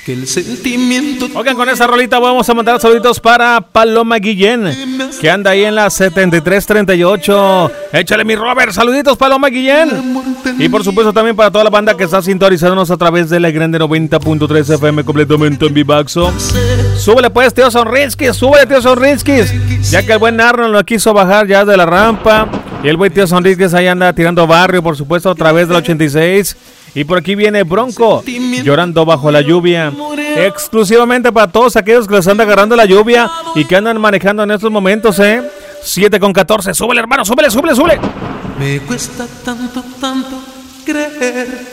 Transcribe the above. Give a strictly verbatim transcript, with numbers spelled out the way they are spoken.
Que el sentimiento. Oigan, con esa rolita vamos a mandar saluditos para Paloma Guillén, que anda ahí en la setenta y tres treinta y ocho. Échale mi Robert, saluditos Paloma Guillén. Y por supuesto también para toda la banda que está sintonizándonos a través de la Grande noventa punto tres F M completamente en vivaxo. Súbele pues, tío Sonrisquis, súbele tío Sonrisquis. Ya que el buen Arnold lo quiso bajar ya de la rampa. Y el buen tío Sonrisquis ahí anda tirando barrio, por supuesto, a través del ochenta y seis. Y por aquí viene Bronco, llorando bajo la lluvia. Exclusivamente para todos aquellos que les anda agarrando la lluvia y que andan manejando en estos momentos, ¿eh? siete con catorce, súbele hermano, súbele, súbele, súbele. Me cuesta tanto, tanto creer